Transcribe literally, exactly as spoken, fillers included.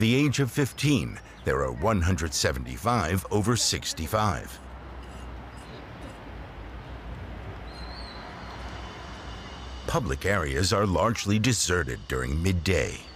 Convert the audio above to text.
The age of fifteen, there are one hundred seventy-five over sixty-five. Public areas are largely deserted during midday.